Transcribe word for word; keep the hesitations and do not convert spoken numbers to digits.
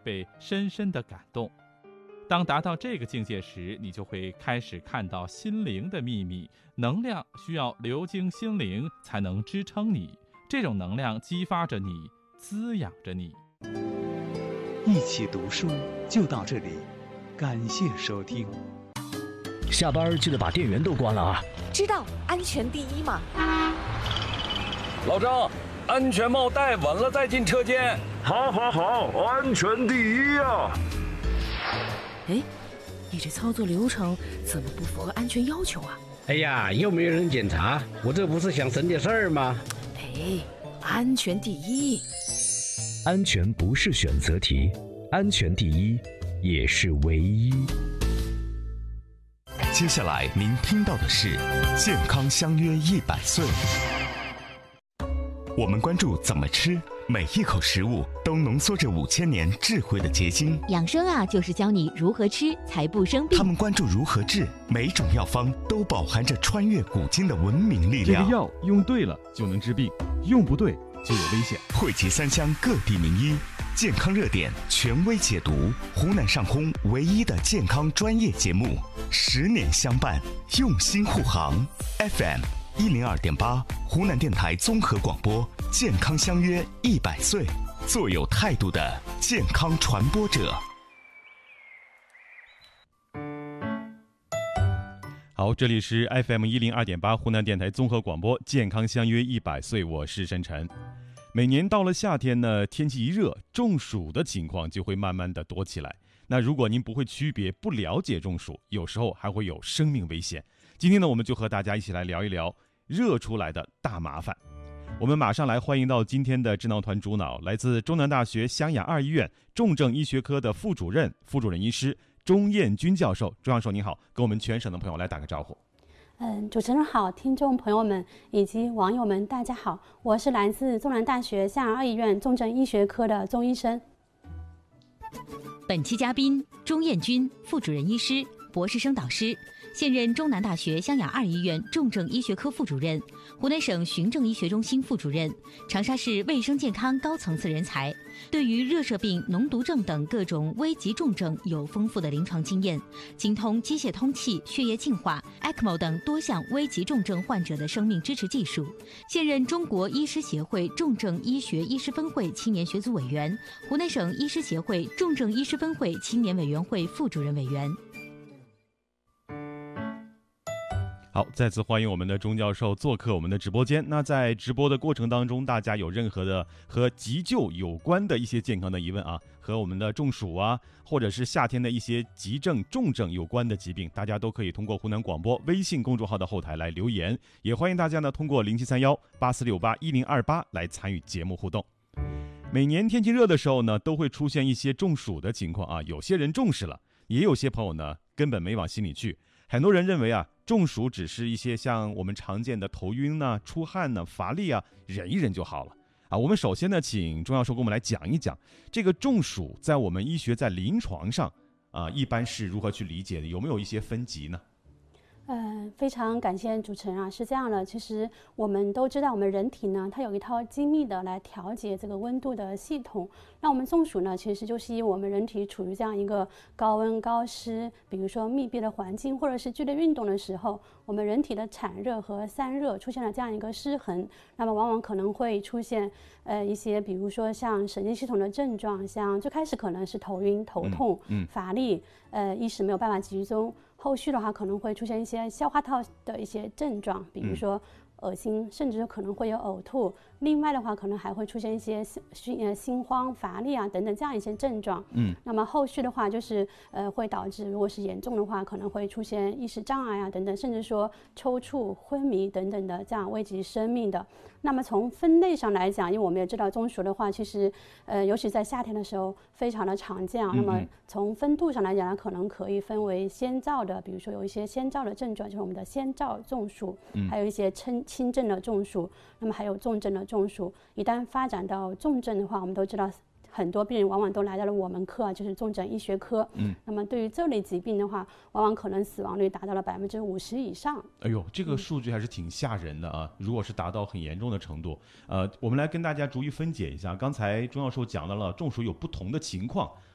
被深深的感动。当达到这个境界时，你就会开始看到心灵的秘密，能量需要流经心灵才能支撑你，这种能量激发着你，滋养着你。 一起读书就到这里，感谢收听。 下班记得把电源都关了啊！ 知道，安全第一嘛。 老张，安全帽戴稳了再进车间。 好好好，安全第一呀！ 哎，你这操作流程怎么不符合安全要求啊？ 哎呀，又没有人检查，我这不是想省点事儿吗？ 哎，安全第一。 安全不是选择题，安全第一也是唯一。 接下来您听到的是健康相约一百岁。我们关注怎么吃，每一口食物都浓缩着五千年智慧的结晶。 养生啊，就是教你如何吃才不生病。 他们关注如何治，每种药方都饱含着穿越古今的文明力量。 这个药用对了就能治病，用不对就有危险。 汇集三湘各地名医，健康热点权威解读，湖南上空唯一的健康专业节目，十年相伴，用心护航。F M 一零二点八，湖南电台综合广播，健康相约一百岁，做有态度的健康传播者。 好，这里是 F M 一零二点八湖南电台综合广播，健康相约一百岁，我是申晨。每年到了夏天呢，天气一热，中暑的情况就会慢慢的多起来。那如果您不会区别、不了解中暑，有时候还会有生命危险。今天呢，我们就和大家一起来聊一聊热出来的大麻烦。我们马上来欢迎到今天的智囊团主脑，来自中南大学湘雅二医院重症医学科的副主任、副主任医师钟艳军教授。钟教授您好，跟我们全省的朋友来打个招呼。 嗯，主持人好，听众朋友们以及网友们，大家好，我是来自中南大学湘雅二医院重症医学科的钟医生。 本期嘉宾钟艳军，副主任医师、博士生导师，现任中南大学湘雅二医院重症医学科副主任，湖南省循证医学中心副主任，长沙市卫生健康高层次人才，对于热射病、脓毒症等各种危急重症有丰富的临床经验，精通机械通气、血液净化、E C M O 等多项危急重症患者的生命支持技术。现任中国医师协会重症医学医师分会青年学组委员，湖南省医师协会重症医师分会青年委员会副主任委员。 好，再次欢迎我们的钟教授做客我们的直播间。那在直播的过程当中，大家有任何的和急救有关的一些健康的疑问啊，和我们的中暑啊，或者是夏天的一些急症、重症有关的疾病，大家都可以通过湖南广播微信公众号的后台来留言。也欢迎大家呢通过零七三幺八四六八一零二八来参与节目互动。每年天气热的时候呢，都会出现一些中暑的情况啊，有些人重视了，也有些朋友呢根本没往心里去。很多人认为啊，中暑只是一些像我们常见的头晕呢、出汗呢、乏力啊，忍一忍就好了啊。我们首先呢，请钟教授给我们来讲一讲这个中暑在我们医学在临床上啊，一般是如何去理解的？有没有一些分级呢？ 呃，非常感谢主持人啊，是这样的，其实我们都知道，我们人体呢，它有一套精密的来调节这个温度的系统。那我们中暑呢，其实就是因为我们人体处于这样一个高温高湿，比如说密闭的环境，或者是剧烈运动的时候，我们人体的产热和散热出现了这样一个失衡，那么往往可能会出现呃一些，比如说像神经系统的症状，像最开始可能是头晕、头痛、 嗯嗯、 乏力，呃，意识没有办法集中。后续的话可能会出现一些消化道的一些症状，比如说恶心，甚至可能会有呕吐。另外的话，可能还会出现一些心呃心慌、乏力啊等等这样一些症状。嗯，那么后续的话就是呃会导致，如果是严重的话，可能会出现意识障碍啊等等，甚至说抽搐、昏迷等等的这样危及生命的。那么从分类上来讲，因为我们也知道中暑的话，其实呃尤其在夏天的时候非常的常见啊。嗯嗯那么从分度上来讲呢，可能可以分为先兆的，比如说有一些先兆的症状，就是我们的先兆中暑，嗯、还有一些轻轻症的中暑，那么还有重症的中暑。一旦发展到重症的话，我们都知道很多病人往往都来到了我们科啊，就是重症医学科。嗯，那么对于这类疾病的话，往往可能死亡率达到了百分之五十以上。 哎呦，这个数据还是挺吓人的啊！如果是达到很严重的程度，呃，我们来跟大家逐一分解一下。刚才钟教授讲到了中暑有不同的情况